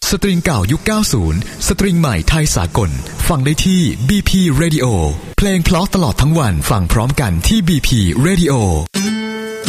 สตริงเก่ายุค 90 สตริงใหม่ไทยสากลฟังได้ที่ BP Radio เพลงเพราะตลอดทั้งวันฟังพร้อมกันที่ BP Radio